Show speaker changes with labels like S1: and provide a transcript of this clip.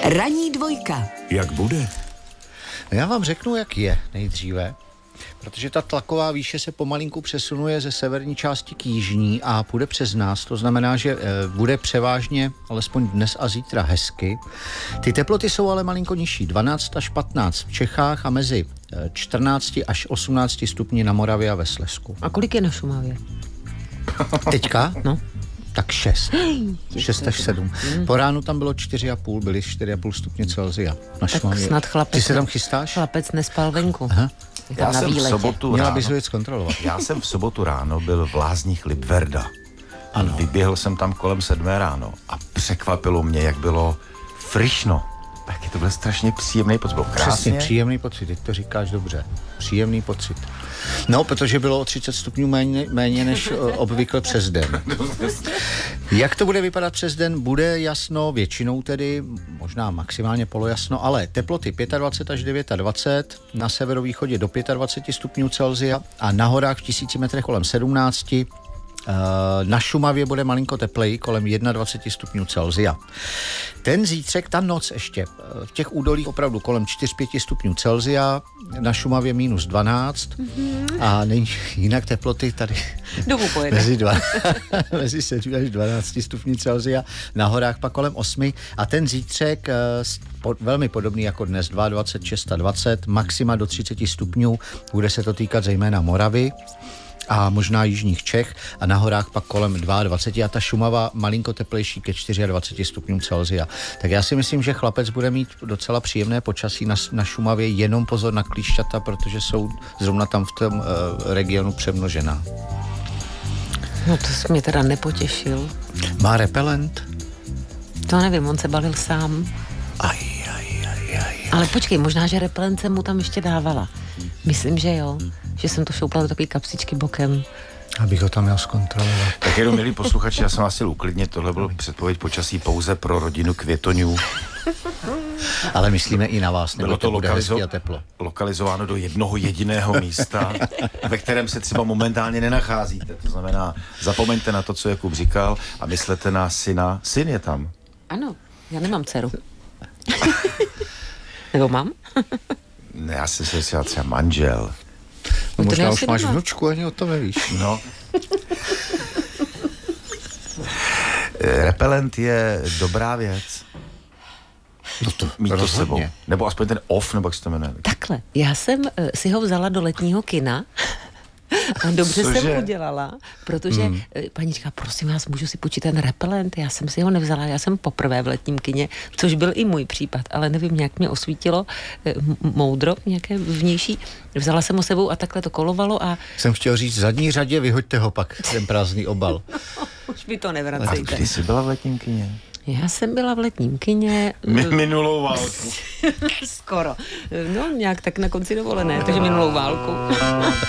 S1: Ranní dvojka.
S2: Jak bude?
S3: Já vám řeknu, jak je nejdříve, protože ta tlaková výše se pomalinku přesunuje ze severní části k jižní a půjde přes nás. To znamená, že bude převážně, alespoň dnes a zítra, hezky. Ty teploty jsou ale malinko nižší. 12 až 15 v Čechách a mezi 14 až 18 stupni na Moravě a ve Slezsku.
S4: A kolik je na Šumavě?
S3: Teďka?
S4: No.
S3: Tak 6. 6 až 7. Po ránu tam bylo 4,5, byly 4,5 stupně Celsia. Na
S4: Tak
S3: Šumavě.
S4: snad chlapec...
S3: Ty se tam chystáš?
S4: Chlapec nespal venku.
S3: Aha.
S2: Já jsem v sobotu
S3: Měla
S2: ráno,
S3: bys ho jít zkontrolovat.
S2: já jsem v sobotu ráno byl v Lázních Libverda.
S3: Ano.
S2: Vyběhl jsem tam kolem 7 ráno a překvapilo mě, jak bylo frišno. Taky to byl strašně příjemný pocit. Bylo
S3: Přesně,
S2: krásně.
S3: příjemný pocit, teď to říkáš dobře. Příjemný pocit. No, protože bylo o 30 stupňů méně než obvykle přes den. Jak to bude vypadat přes den? Bude jasno, většinou tedy, možná maximálně polojasno, ale teploty 25 až 29, na severovýchodě do 25 stupňů Celsia a na horách v 1000 metrech kolem 17. Na Šumavě bude malinko tepleji, kolem 21 stupňů Celsia. Ten zítřek, ta noc ještě, v těch údolích opravdu kolem 4-5 stupňů Celsia, na Šumavě minus 12 a jinak teploty tady
S4: Domů pojede.
S3: mezi 7 až 12 stupňů Celsia, na horách pak kolem 8 a ten zítřek velmi podobný jako dnes, 22, 26, maxima do 30 stupňů, bude se to týkat zejména Moravy a možná jižních Čech a na horách pak kolem 22 a ta Šumava malinko teplejší ke 24 stupňům Celsia. Tak já si myslím, že chlapec bude mít docela příjemné počasí na Šumavě, jenom pozor na klíšťata, protože jsou zrovna tam v tom regionu přemnožená.
S4: No to jsi mě teda nepotěšil.
S3: Má repelent?
S4: To nevím, on se balil sám. Ale počkej, možná, že repelent jsem mu tam ještě dávala. Myslím, že jo. Že jsem to šoupla do takové kapsičky bokem.
S3: Abych ho tam měl zkontrolovat.
S2: Tak jenom, milí posluchači, já jsem vás chtěl uklidnit, tohle byl předpověď počasí pouze pro rodinu Květoňů.
S3: Ale myslíme i na vás, nebo
S2: Bylo to
S3: bude hezky a teplo.
S2: lokalizováno do jednoho jediného místa, ve kterém se třeba momentálně nenacházíte. To znamená, zapomeňte na to, co Jakub říkal a myslete na syna. Syn je tam.
S4: Ano, já nemám dceru. Nebo mám?
S2: Ne, já jsem si říkal třeba manžel.
S3: No,
S4: to
S3: možná
S4: já
S3: už
S4: si
S3: máš
S4: doma.
S3: vnučku, ani o tom nevíš.
S2: No. Repelent je dobrá věc. Mít to s sebou.
S3: rozhodně.
S2: Nebo aspoň ten off, nebo jak se to jmenuje.
S4: Takhle, já jsem si ho vzala do letního kina a dobře
S2: Cože?
S4: jsem udělala, protože paní říká, prosím vás, můžu si půjčit ten repelent? Já jsem si ho nevzala, já jsem poprvé v letním kině, což byl i můj případ, ale nevím, nějak mě osvítilo moudro, nějaké vnější. Vzala jsem ho sebou a takhle to kolovalo a
S3: Jsem chtěl říct, v zadní řadě vyhoďte ho pak, ten prázdný obal.
S4: už mi to
S2: A
S4: nevracejte.
S2: kdy jsi byla v letním kině?
S4: Já jsem byla v letním kině.
S2: Minulou válku.
S4: Skoro. No, nějak tak na konci dovolené, takže minulou válku.